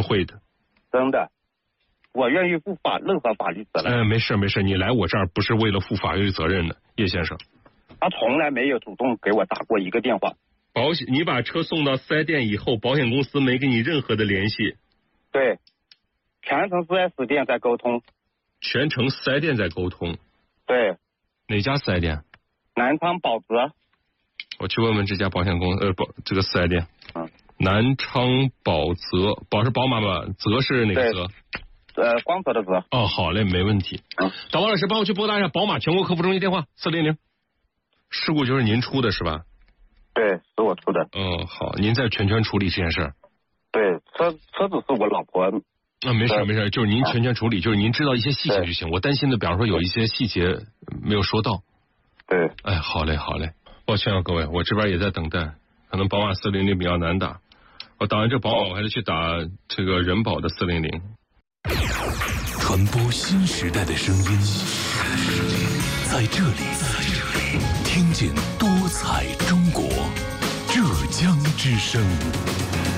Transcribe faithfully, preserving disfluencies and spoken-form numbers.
会的。 真的，我愿意负法任何法律责任。 嗯、呃，没事没事，你来我这儿不是为了负法律责任的，叶先生。 他从来没有主动给我打过一个电话。 保险，你把车送到四 S 店以后，保险公司没给你任何的联系？ 对，全程四 S 店在沟通。 全程四 S 店在沟通？ 对。 哪家四 S 店？ 南昌宝泽。 我去问问这家保险公呃保这个四 S 店。 嗯。 南昌宝泽，宝是宝马吧？泽是哪个泽？ 呃，光泽的泽。 哦，好嘞，没问题。嗯。导播老师，帮我去拨打一下宝马全国客服中心电话四零零。事故就是您出的是吧？ 对，是我出的。 嗯，好，您在全权处理这件事儿。 对，车车子是我老婆。 啊，没事没事，就是您全权处理，就是您知道一些细节就行。我担心的，比方说有一些细节没有说到。 对。 哎，好嘞好嘞，抱歉啊各位，我这边也在等待，可能宝马四零零比较难打。我打完这宝马，我还得去打这个人保的四零零。 传播新时代的声音，在这里，听见多彩中国，浙江之声。